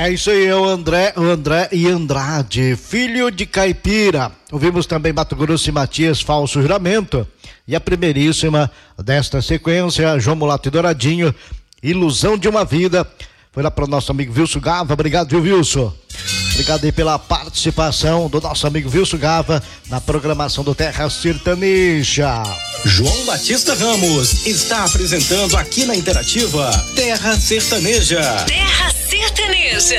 É isso aí, é o André e Andrade, filho de caipira. Ouvimos também Mato Grosso e Matias, Falso Juramento. E a primeiríssima desta sequência, João Mulato e Douradinho, Ilusão de uma Vida. Foi lá para o nosso amigo Wilson Gava. Obrigado, viu, Wilson? Obrigado aí pela participação do nosso amigo Wilson Gava na programação do Terra Sertaneja. João Batista Ramos está apresentando aqui na Interativa Terra Sertaneja. Terra Sertaneja.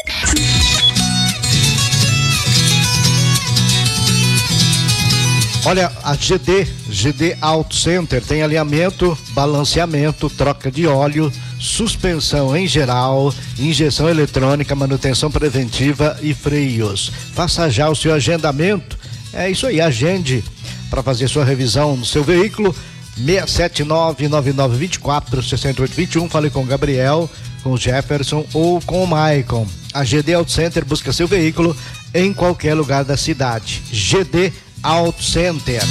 Olha, a GD Auto Center tem alinhamento, balanceamento, troca de óleo, suspensão em geral, injeção eletrônica, manutenção preventiva e freios. Faça já o seu agendamento. É isso aí, agende para fazer sua revisão no seu veículo. 679-9924-6821. Fale com o Gabriel, com o Jefferson ou com o Maicon. A GD Auto Center busca seu veículo em qualquer lugar da cidade. GD Auto Center.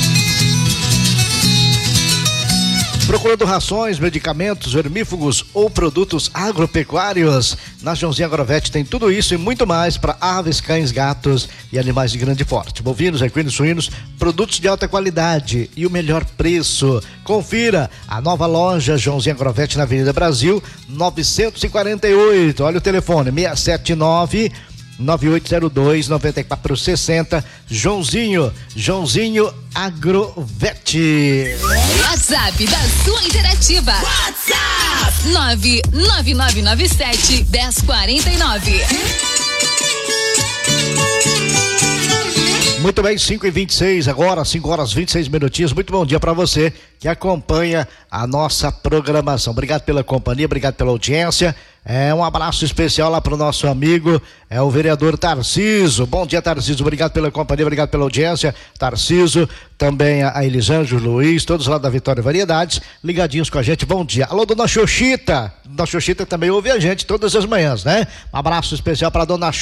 Procurando rações, medicamentos, vermífugos ou produtos agropecuários? Na Joãozinho Agrovet tem tudo isso e muito mais para aves, cães, gatos e animais de grande porte. Bovinos, equinos, suínos, produtos de alta qualidade e o melhor preço. Confira a nova loja Joãozinho Agrovet na Avenida Brasil, 948. Olha o telefone, 679 9802-9460. Joãozinho Agrovet. WhatsApp da sua Interativa. WhatsApp 99997-1049. Muito bem, 5h26 agora, 5 horas 26 minutinhos. Muito bom dia para você que acompanha a nossa programação. Obrigado pela companhia, obrigado pela audiência. Um abraço especial lá pro nosso amigo, o vereador Tarciso. Bom dia, Tarciso, obrigado pela companhia, obrigado pela audiência. Tarciso, também a Elisângela, Luiz, todos lá da Vitória Variedades, ligadinhos com a gente. Bom dia. Alô, dona Xoxita. Dona Xoxita também ouve a gente todas as manhãs, né? Um abraço especial para dona